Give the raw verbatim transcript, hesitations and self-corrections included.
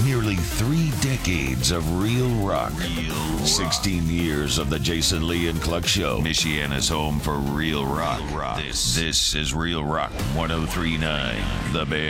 Nearly three decades of real rock. Real sixteen years of the Jason Lee and Cluck Show. Michiana's home for real rock. Real rock. This, this is Real Rock one oh three point nine, The Bear.